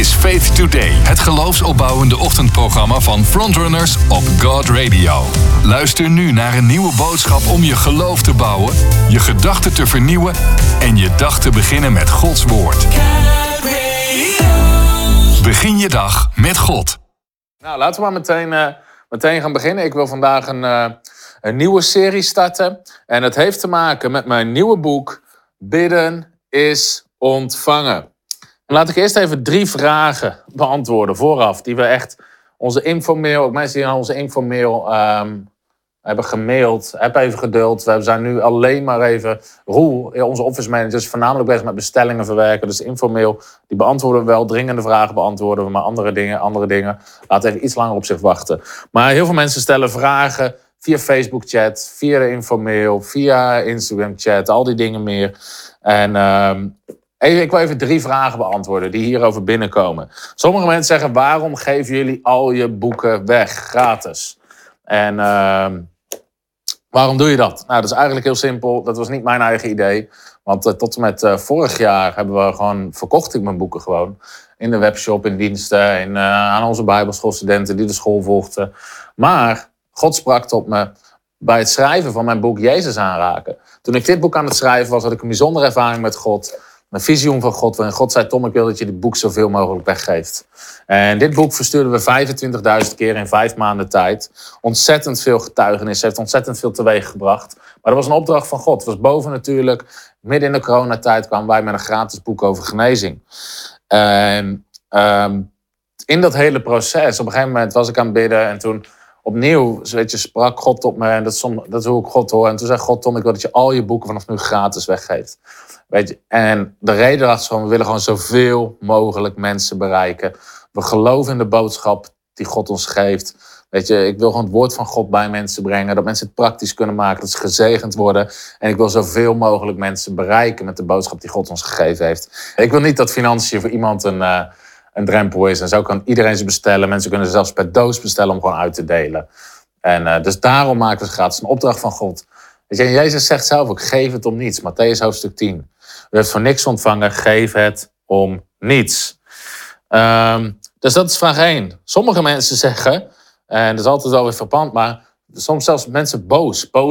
is Faith Today, het geloofsopbouwende ochtendprogramma van Frontrunners op God Radio. Luister nu naar een nieuwe boodschap om je geloof te bouwen, je gedachten te vernieuwen en je dag te beginnen met Gods woord. Begin je dag met God. Nou, laten we maar meteen gaan beginnen. Ik wil vandaag een nieuwe serie starten. En het heeft te maken met mijn nieuwe boek, Bidden is ontvangen. En laat ik eerst even 3 vragen beantwoorden vooraf. Die we echt onze infomail, ook mensen die aan onze infomail hebben gemaild. Heb even geduld. We zijn nu alleen maar even... Roel, onze office manager, is voornamelijk bezig met bestellingen verwerken. Dus infomail, die beantwoorden we wel. Dringende vragen beantwoorden we. Maar andere dingen laten even iets langer op zich wachten. Maar heel veel mensen stellen vragen via Facebook chat, via de infomail, via Instagram chat. Al die dingen meer. En ik wil even 3 vragen beantwoorden die hierover binnenkomen. Sommige mensen zeggen, waarom geven jullie al je boeken weg, gratis? En waarom doe je dat? Nou, dat is eigenlijk heel simpel. Dat was niet mijn eigen idee. Want tot en met vorig jaar verkocht ik mijn boeken gewoon. In de webshop, in diensten, aan onze bijbelschoolstudenten die de school volgden. Maar God sprak tot me bij het schrijven van mijn boek Jezus aanraken. Toen ik dit boek aan het schrijven was, had ik een bijzondere ervaring met God. Een visioen van God. En God zei, Tom, ik wil dat je dit boek zoveel mogelijk weggeeft. En dit boek verstuurden we 25.000 keer in 5 maanden tijd. Ontzettend veel getuigenis. Heeft ontzettend veel teweeg gebracht. Maar dat was een opdracht van God. Het was boven natuurlijk. Midden in de coronatijd kwamen wij met een gratis boek over genezing. En in dat hele proces, op een gegeven moment was ik aan het bidden. En toen opnieuw, sprak God tot me. En dat is hoe ik God hoor. En toen zei God, Tom, ik wil dat je al je boeken vanaf nu gratis weggeeft. Weet je? En de reden erachter is gewoon, we willen gewoon zoveel mogelijk mensen bereiken. We geloven in de boodschap die God ons geeft. Weet je, ik wil gewoon het woord van God bij mensen brengen. Dat mensen het praktisch kunnen maken, dat ze gezegend worden. En ik wil zoveel mogelijk mensen bereiken met de boodschap die God ons gegeven heeft. Ik wil niet dat financiën voor iemand een drempel is. En zo kan iedereen ze bestellen. Mensen kunnen ze zelfs per doos bestellen om gewoon uit te delen. En dus daarom maken we het gratis. Een opdracht van God. Weet je, en Jezus zegt zelf ook, geef het om niets. Mattheüs hoofdstuk 10. U heeft voor niks ontvangen, geef het om niets. Dus dat is vraag 1. Sommige mensen zeggen, en dat is altijd wel weer verpand, maar soms zelfs mensen boos